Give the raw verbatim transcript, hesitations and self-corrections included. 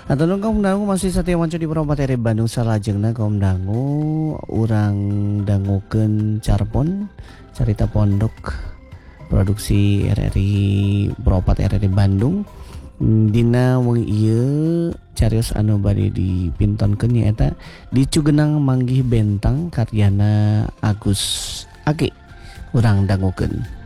Atau kaum dangu masih setia wancu di Propat R Bandung salajengna kaum dangu urang dangukeun carpon carita pondok produksi R R I Propat R R I Bandung. Dina wengi ieu carios anu bade dipintonkeun nyaeta di Cugenang Manggih Bentang karyana Agus Age urang dangukeun.